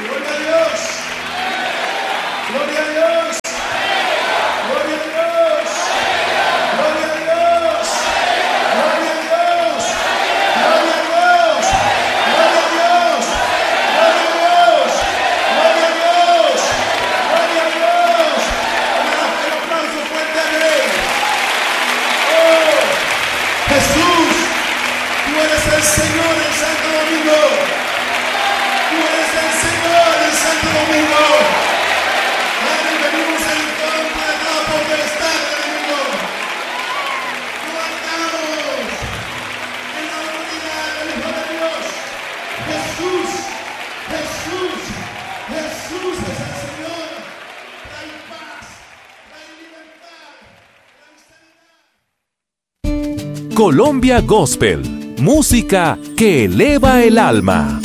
Gloria a Dios. Gloria a Dios. Gloria a Dios. Gloria a Dios. Gloria a Dios. Gloria a Dios. Gloria a Dios. Gloria a Dios. Gloria a Dios. Gloria a Dios. Un aplauso fuerte a Él. Oh, Jesús, tú eres el Señor en Santo Domingo. Tú eres el Señor en Santo Domingo. Padre, venimos en contra de toda potestad del enemigo. Guardamos en la autoridad del Hijo de Dios. Jesús, Jesús, Jesús es el Señor. Trae paz, trae libertad, trae sanidad. Colombia Gospel, música que eleva el alma.